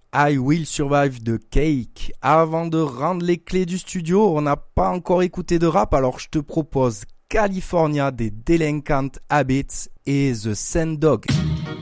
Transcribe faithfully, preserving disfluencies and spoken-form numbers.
I Will Survive de Cake. Avant de rendre les clés du studio, on n'a pas encore écouté de rap, alors je te propose California des Delinquent Habits et The Sand Dog.